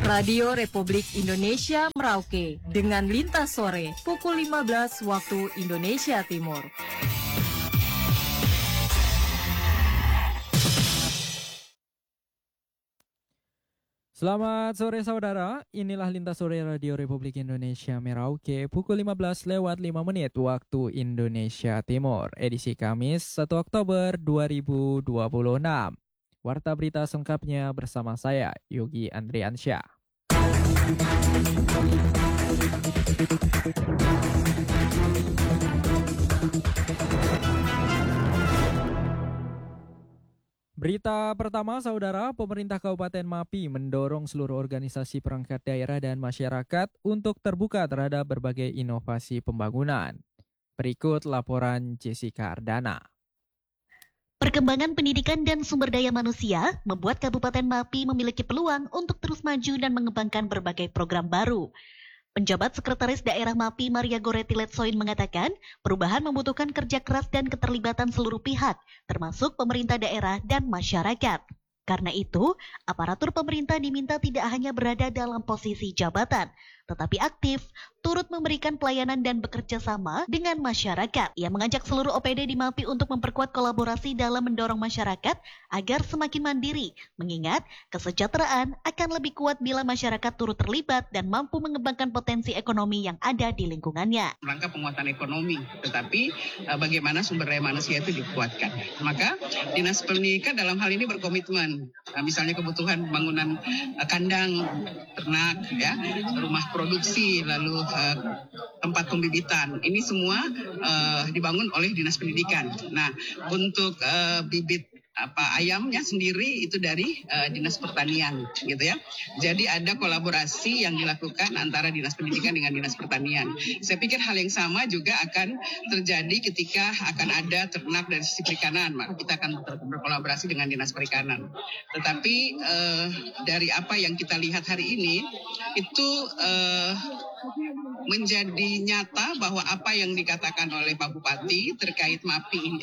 Radio Republik Indonesia Merauke dengan Lintas Sore pukul 15 waktu Indonesia Timur. Selamat sore saudara, inilah Lintas Sore Radio Republik Indonesia Merauke pukul 15:05 waktu Indonesia Timur, edisi Kamis 1 Oktober 2026. Warta berita selengkapnya bersama saya, Yogi Andriansyah. Berita pertama, saudara, pemerintah Kabupaten Mapi mendorong seluruh organisasi perangkat daerah dan masyarakat untuk terbuka terhadap berbagai inovasi pembangunan. Berikut laporan Jessica Ardana. Perkembangan pendidikan dan sumber daya manusia membuat Kabupaten Mapi memiliki peluang untuk terus maju dan mengembangkan berbagai program baru. Penjabat Sekretaris Daerah Mapi Maria Goretti Letsoin mengatakan, perubahan membutuhkan kerja keras dan keterlibatan seluruh pihak, termasuk pemerintah daerah dan masyarakat. Karena itu, aparatur pemerintah diminta tidak hanya berada dalam posisi jabatan, tetapi aktif, turut memberikan pelayanan dan bekerja sama dengan masyarakat. Ia mengajak seluruh OPD di Mapi untuk memperkuat kolaborasi dalam mendorong masyarakat agar semakin mandiri, mengingat kesejahteraan akan lebih kuat bila masyarakat turut terlibat dan mampu mengembangkan potensi ekonomi yang ada di lingkungannya. Rangka penguatan ekonomi, tetapi bagaimana sumber daya manusia itu dikuatkan. Maka Dinas Pendidikan dalam hal ini berkomitmen, misalnya kebutuhan pembangunan kandang ternak, ya, rumah produksi, lalu tempat pembibitan. Ini semua dibangun oleh Dinas Pendidikan. Nah, untuk bibit ayamnya sendiri itu dari Dinas Pertanian, gitu ya. Jadi ada kolaborasi yang dilakukan antara Dinas Pendidikan dengan Dinas Pertanian. Saya pikir hal yang sama juga akan terjadi ketika akan ada ternak dari sisi perikanan, maka kita akan berkolaborasi dengan Dinas Perikanan. Tetapi dari apa yang kita lihat hari ini itu menjadi nyata bahwa apa yang dikatakan oleh Pak Bupati terkait Mapi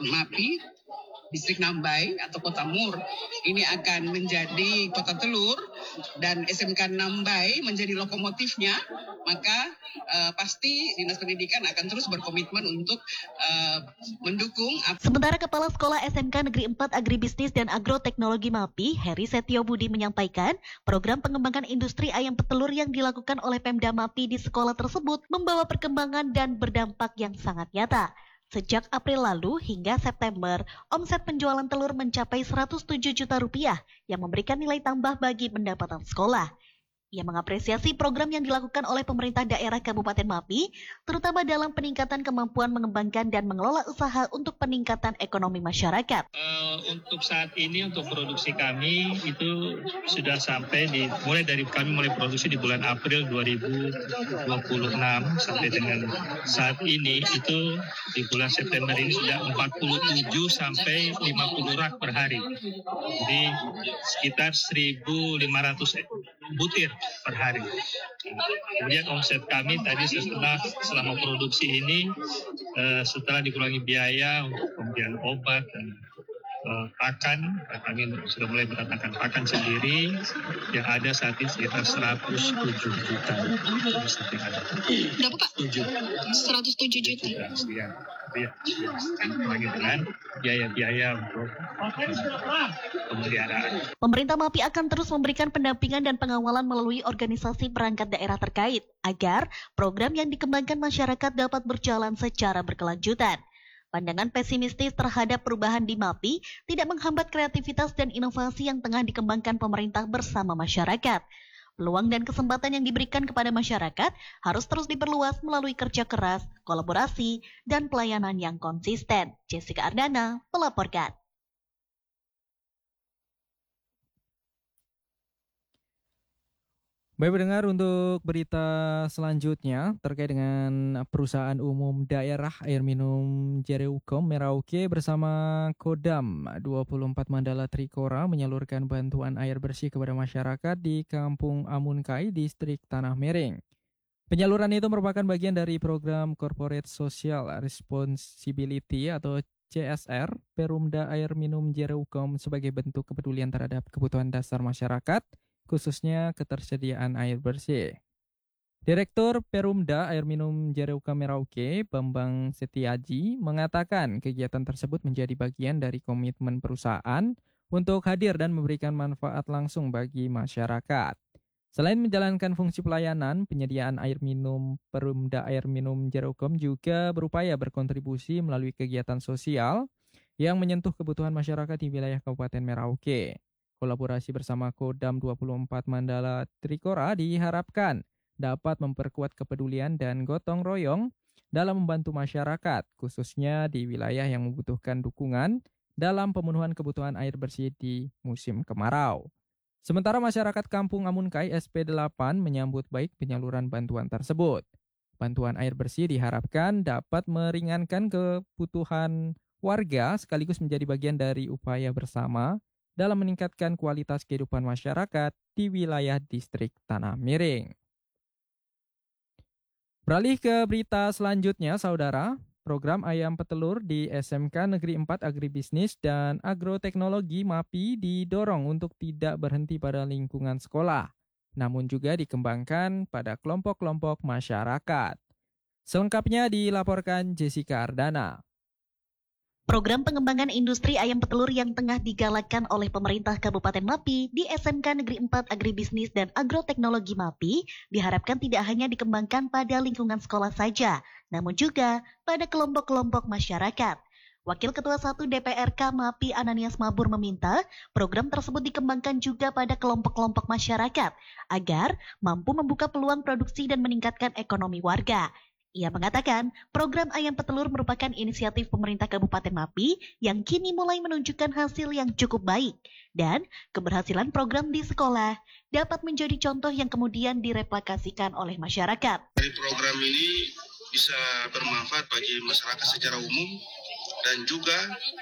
Distrik Nambai atau Kota Mur ini akan menjadi kota telur dan SMK Nambai menjadi lokomotifnya, maka pasti Dinas Pendidikan akan terus berkomitmen untuk mendukung. Sementara Kepala Sekolah SMK Negeri 4 Agribisnis dan Agroteknologi Mapi, Heri Setio Budi menyampaikan, program pengembangan industri ayam petelur yang dilakukan oleh Pemda Mapi di sekolah tersebut membawa perkembangan dan berdampak yang sangat nyata. Sejak April lalu hingga September, omset penjualan telur mencapai 107 juta rupiah yang memberikan nilai tambah bagi pendapatan sekolah. Ia mengapresiasi program yang dilakukan oleh pemerintah daerah Kabupaten Mapi, terutama dalam peningkatan kemampuan mengembangkan dan mengelola usaha untuk peningkatan ekonomi masyarakat. Untuk saat ini, untuk produksi kami itu sudah sampai kami mulai produksi di bulan April 2026 sampai dengan saat ini itu di bulan September ini sudah 47 sampai 50 rak per hari. Jadi sekitar 1.500 butir per hari. Kemudian omset kami tadi selama produksi ini setelah dikurangi biaya untuk pembelian obat dan pakan, kami sudah mulai mendatangkan pakan sendiri yang ada saat ini sekitar 107 juta. Berapa Pak? 107 juta. Iya. Lagi dengan biaya-biaya untuk pemeliharaan. Pemerintah Mapi akan terus memberikan pendampingan dan pengawalan melalui organisasi perangkat daerah terkait agar program yang dikembangkan masyarakat dapat berjalan secara berkelanjutan. Pandangan pesimistis terhadap perubahan di Mapi tidak menghambat kreativitas dan inovasi yang tengah dikembangkan pemerintah bersama masyarakat. Peluang dan kesempatan yang diberikan kepada masyarakat harus terus diperluas melalui kerja keras, kolaborasi, dan pelayanan yang konsisten. Jessica Ardana melaporkan. Baik pendengar, untuk berita selanjutnya terkait dengan Perusahaan Umum Daerah Air Minum Jereukom Merauke bersama Kodam 24 Mandala Trikora menyalurkan bantuan air bersih kepada masyarakat di Kampung Amunkai, Distrik Tanah Mereng. Penyaluran itu merupakan bagian dari program Corporate Social Responsibility atau CSR Perumda Air Minum Jereukom sebagai bentuk kepedulian terhadap kebutuhan dasar masyarakat, khususnya ketersediaan air bersih. Direktur Perumda Air Minum Jereuka Merauke, Bambang Setiaji, mengatakan kegiatan tersebut menjadi bagian dari komitmen perusahaan untuk hadir dan memberikan manfaat langsung bagi masyarakat. Selain menjalankan fungsi pelayanan, penyediaan air minum Perumda Air Minum Jereukom juga berupaya berkontribusi melalui kegiatan sosial yang menyentuh kebutuhan masyarakat di wilayah Kabupaten Merauke. Kolaborasi bersama Kodam 24 Mandala Trikora diharapkan dapat memperkuat kepedulian dan gotong royong dalam membantu masyarakat, khususnya di wilayah yang membutuhkan dukungan dalam pemenuhan kebutuhan air bersih di musim kemarau. Sementara masyarakat Kampung Amunkai SP8 menyambut baik penyaluran bantuan tersebut. Bantuan air bersih diharapkan dapat meringankan kebutuhan warga sekaligus menjadi bagian dari upaya bersama dalam meningkatkan kualitas kehidupan masyarakat di wilayah distrik Tanah Miring. Beralih ke berita selanjutnya, saudara. Program ayam petelur di SMK Negeri 4 Agribisnis dan Agroteknologi MAPI didorong untuk tidak berhenti pada lingkungan sekolah, namun juga dikembangkan pada kelompok-kelompok masyarakat. Selengkapnya dilaporkan Jessica Ardana. Program pengembangan industri ayam petelur yang tengah digalakkan oleh pemerintah Kabupaten MAPI di SMK Negeri 4 Agribisnis dan Agroteknologi MAPI diharapkan tidak hanya dikembangkan pada lingkungan sekolah saja, namun juga pada kelompok-kelompok masyarakat. Wakil Ketua 1 DPRK MAPI Ananias Mabur meminta program tersebut dikembangkan juga pada kelompok-kelompok masyarakat agar mampu membuka peluang produksi dan meningkatkan ekonomi warga. Ia mengatakan, program ayam petelur merupakan inisiatif pemerintah Kabupaten MAPI yang kini mulai menunjukkan hasil yang cukup baik. Dan keberhasilan program di sekolah dapat menjadi contoh yang kemudian direplikasikan oleh masyarakat. Dari program ini bisa bermanfaat bagi masyarakat secara umum dan juga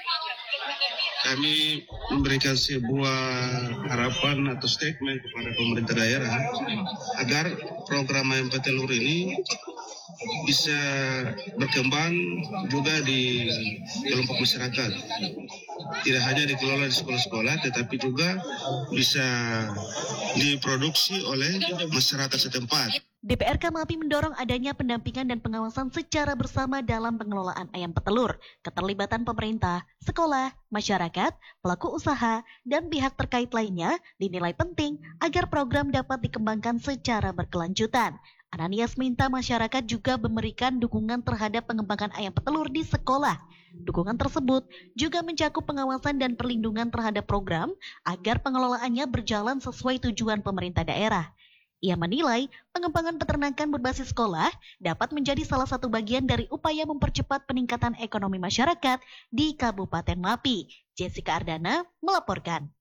kami memberikan sebuah harapan atau statement kepada pemerintah daerah agar program ayam petelur ini bisa berkembang juga di kelompok masyarakat. Tidak hanya dikelola di sekolah-sekolah, tetapi juga bisa diproduksi oleh masyarakat setempat. DPRK MAPI mendorong adanya pendampingan dan pengawasan secara bersama dalam pengelolaan ayam petelur. Keterlibatan pemerintah, sekolah, masyarakat, pelaku usaha, dan pihak terkait lainnya dinilai penting agar program dapat dikembangkan secara berkelanjutan. Ananias minta masyarakat juga memberikan dukungan terhadap pengembangan ayam petelur di sekolah. Dukungan tersebut juga mencakup pengawasan dan perlindungan terhadap program agar pengelolaannya berjalan sesuai tujuan pemerintah daerah. Ia menilai pengembangan peternakan berbasis sekolah dapat menjadi salah satu bagian dari upaya mempercepat peningkatan ekonomi masyarakat di Kabupaten MAPI. Jessica Ardana melaporkan.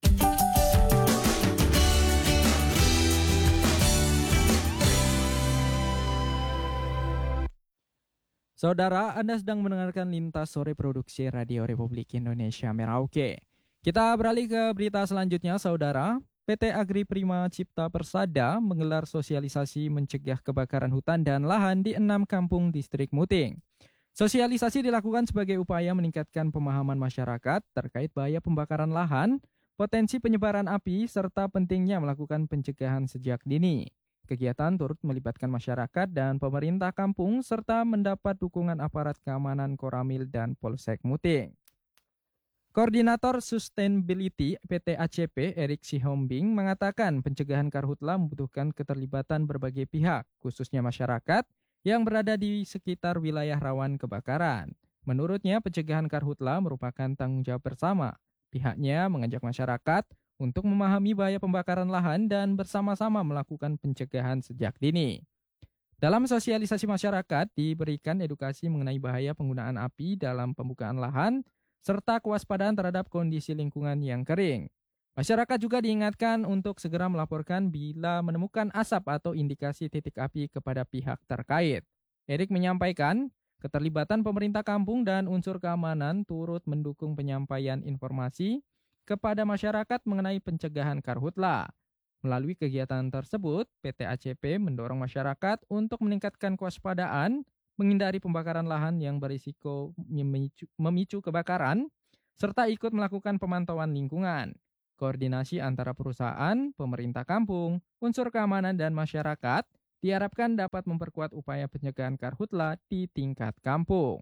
Saudara, Anda sedang mendengarkan Lintas Sore Produksi Radio Republik Indonesia Merauke. Kita beralih ke berita selanjutnya, saudara. PT Agri Prima Cipta Persada menggelar sosialisasi mencegah kebakaran hutan dan lahan di 6 kampung distrik Muting. Sosialisasi dilakukan sebagai upaya meningkatkan pemahaman masyarakat terkait bahaya pembakaran lahan, potensi penyebaran api, serta pentingnya melakukan pencegahan sejak dini. Kegiatan turut melibatkan masyarakat dan pemerintah kampung serta mendapat dukungan aparat keamanan Koramil dan Polsek Muting. Koordinator Sustainability PT ACP Erik Sihombing mengatakan pencegahan karhutla membutuhkan keterlibatan berbagai pihak, khususnya masyarakat yang berada di sekitar wilayah rawan kebakaran. Menurutnya, pencegahan karhutla merupakan tanggung jawab bersama. Pihaknya mengajak masyarakat untuk memahami bahaya pembakaran lahan dan bersama-sama melakukan pencegahan sejak dini. Dalam sosialisasi masyarakat, diberikan edukasi mengenai bahaya penggunaan api dalam pembukaan lahan, serta kewaspadaan terhadap kondisi lingkungan yang kering. Masyarakat juga diingatkan untuk segera melaporkan bila menemukan asap atau indikasi titik api kepada pihak terkait. Erik menyampaikan, keterlibatan pemerintah kampung dan unsur keamanan turut mendukung penyampaian informasi kepada masyarakat mengenai pencegahan karhutla. Melalui kegiatan tersebut, PT ACP mendorong masyarakat untuk meningkatkan kewaspadaan, menghindari pembakaran lahan yang berisiko memicu kebakaran, serta ikut melakukan pemantauan lingkungan. Koordinasi antara perusahaan, pemerintah kampung, unsur keamanan dan masyarakat diharapkan dapat memperkuat upaya pencegahan karhutla di tingkat kampung.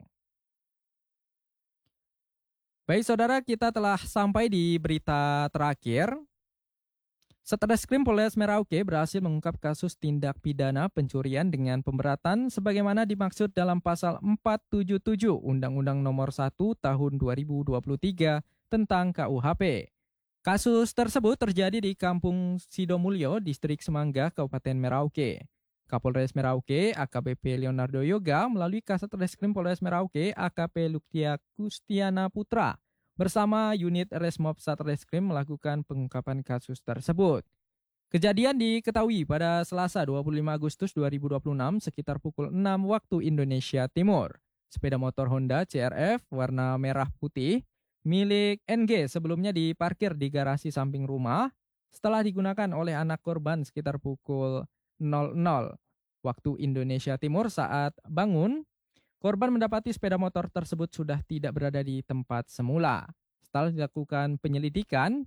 Baik saudara, kita telah sampai di berita terakhir. Satreskrim Polres Merauke berhasil mengungkap kasus tindak pidana pencurian dengan pemberatan sebagaimana dimaksud dalam pasal 477 Undang-Undang Nomor 1 Tahun 2023 tentang KUHP. Kasus tersebut terjadi di Kampung Sidomulyo, Distrik Semangga, Kabupaten Merauke. Kapolres Merauke, AKBP Leonardo Yoga, melalui Kasatreskrim Polres Merauke, AKP Luktia Kustiana Putra, bersama unit Resmob Satreskrim melakukan pengungkapan kasus tersebut. Kejadian diketahui pada Selasa 25 Agustus 2026 sekitar pukul 6 waktu Indonesia Timur. Sepeda motor Honda CRF warna merah putih milik NG sebelumnya diparkir di garasi samping rumah setelah digunakan oleh anak korban sekitar pukul 00 waktu Indonesia Timur. Saat bangun, korban mendapati sepeda motor tersebut sudah tidak berada di tempat semula. Setelah dilakukan penyelidikan,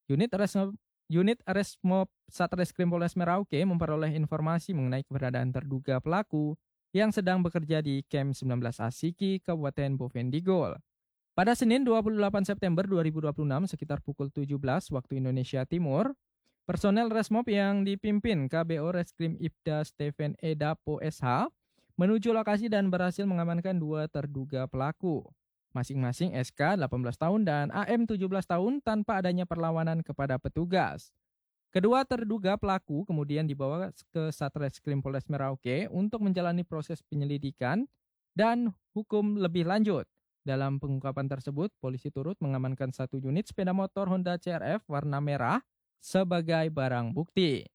unit Resmob Satreskrim Polres Merauke memperoleh informasi mengenai keberadaan terduga pelaku yang sedang bekerja di Camp 19 Asiki, Kabupaten Bovendigul. Pada Senin 28 September 2026 sekitar pukul 17 waktu Indonesia Timur, personel Resmob yang dipimpin KBO Reskrim Ibda Stephen Edapo SH menuju lokasi dan berhasil mengamankan 2 terduga pelaku, masing-masing SK 18 tahun dan AM 17 tahun tanpa adanya perlawanan kepada petugas. Kedua terduga pelaku kemudian dibawa ke Satreskrim Polres Merauke untuk menjalani proses penyelidikan dan hukum lebih lanjut. Dalam pengungkapan tersebut, polisi turut mengamankan 1 unit sepeda motor Honda CRF warna merah sebagai barang bukti.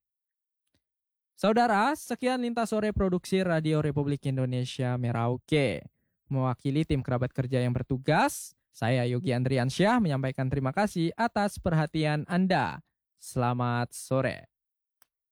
Saudara, sekian Lintas Sore Produksi Radio Republik Indonesia Merauke. Mewakili tim kerabat kerja yang bertugas, saya Yogi Andriansyah menyampaikan terima kasih atas perhatian Anda. Selamat sore.